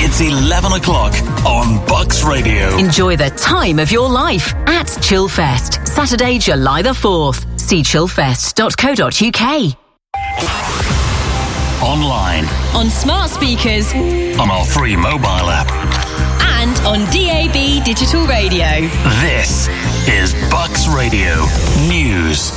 It's 11 o'clock on Bucks Radio. Enjoy the time of your life at Chillfest, Saturday, July the 4th. See chillfest.co.uk. Online. On smart speakers. On our free mobile app. And on DAB digital radio. This is Bucks Radio News.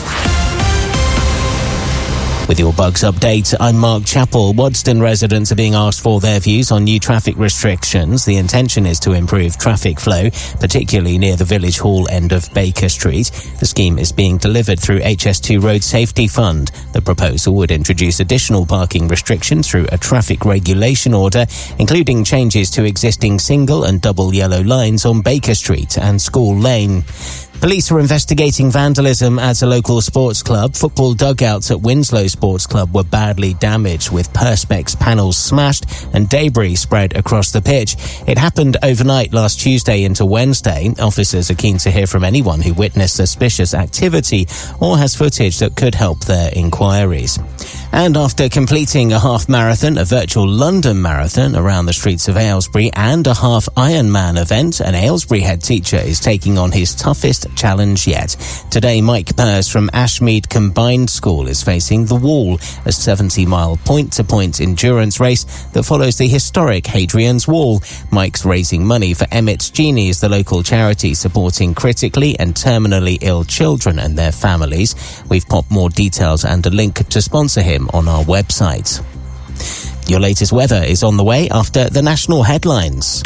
With your Bucks update, I'm Mark Chappell. Wadston residents are being asked for their views on new traffic restrictions. The intention is to improve traffic flow, particularly near the Village Hall end of Baker Street. The scheme is being delivered through HS2 Road Safety Fund. The proposal would introduce additional parking restrictions through a traffic regulation order, including changes to existing single and double yellow lines on Baker Street and School Lane. Police are investigating vandalism at a local sports club. Football dugouts at Winslow Sports Club were badly damaged, with Perspex panels smashed and debris spread across the pitch. It happened overnight last Tuesday into Wednesday. Officers are keen to hear from anyone who witnessed suspicious activity or has footage that could help their inquiries. And after completing a half marathon, a virtual London marathon around the streets of Aylesbury, and a half Ironman event, an Aylesbury head teacher is taking on his toughest challenge yet. Today, Mike Purse from Ashmead Combined School is facing The Wall, a 70-mile point-to-point endurance race that follows the historic Hadrian's Wall. Mike's raising money for Emmett's Genies, the local charity supporting critically and terminally ill children and their families. We've popped more details and a link to sponsor him on our website. Your latest weather is on the way after the national headlines.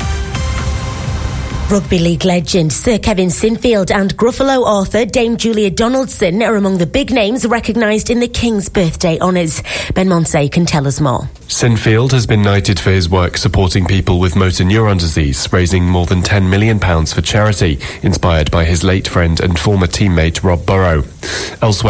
Rugby League legend Sir Kevin Sinfield and Gruffalo author Dame Julia Donaldson are among the big names recognised in the King's birthday honours. Ben Monsey can tell us more. Sinfield has been knighted for his work supporting people with motor neuron disease, raising more than £10 million for charity, inspired by his late friend and former teammate Rob Burrow. Elsewhere,